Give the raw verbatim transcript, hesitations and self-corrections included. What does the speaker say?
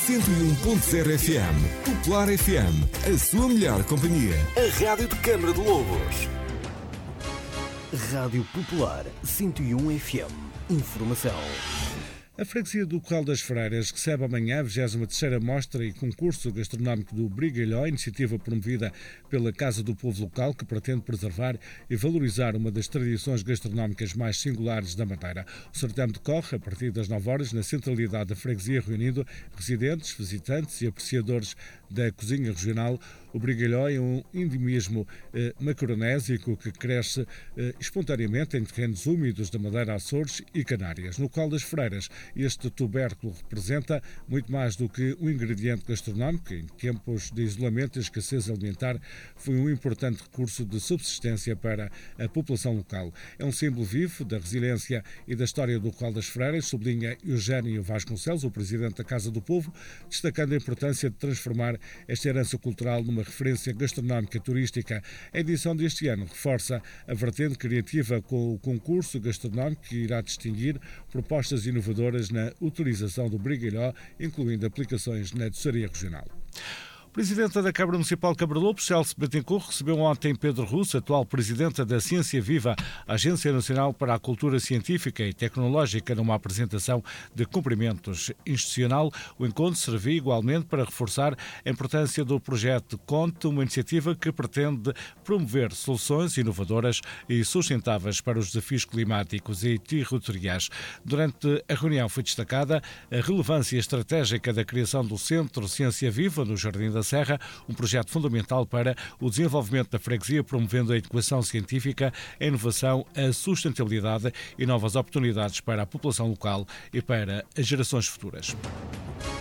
cento e um ponto zero F M. Popular F M, a sua melhor companhia. A rádio de Câmara de Lobos. Rádio Popular cento e um F M. Informação. A freguesia do Corral das Freiras recebe amanhã a vigésima terceira Mostra e Concurso Gastronómico do Brigalhó, iniciativa promovida pela Casa do Povo Local, que pretende preservar e valorizar uma das tradições gastronómicas mais singulares da Madeira. O certame decorre a partir das nove horas na centralidade da freguesia, reunindo residentes, visitantes e apreciadores da cozinha regional. O Brigalhó é um endemismo eh, macaronésico que cresce eh, espontaneamente em terrenos úmidos da Madeira, Açores e Canárias. No Corral das Freiras, este tubérculo representa muito mais do que um ingrediente gastronómico. Em tempos de isolamento e escassez alimentar, foi um importante recurso de subsistência para a população local. É um símbolo vivo da resiliência e da história do Corral das Freiras, sublinha Eugénio Vasconcelos, o presidente da Casa do Povo, destacando a importância de transformar esta herança cultural numa referência gastronómica turística. A edição deste ano reforça a vertente criativa com o concurso gastronómico que irá distinguir propostas inovadoras na utilização do brigalhó, incluindo aplicações na doçaria regional. O presidente da Câmara Municipal de Câmara de Lobos, Celso Bettencourt, recebeu ontem Pedro Russo, atual presidente da Ciência Viva, Agência Nacional para a Cultura Científica e Tecnológica, numa apresentação de cumprimentos institucional. O encontro serviu igualmente para reforçar a importância do projeto Conte, uma iniciativa que pretende promover soluções inovadoras e sustentáveis para os desafios climáticos e territoriais. Durante a reunião foi destacada a relevância estratégica da criação do Centro Ciência Viva no Jardim da Serra, um projeto fundamental para o desenvolvimento da freguesia, promovendo a educação científica, a inovação, a sustentabilidade e novas oportunidades para a população local e para as gerações futuras.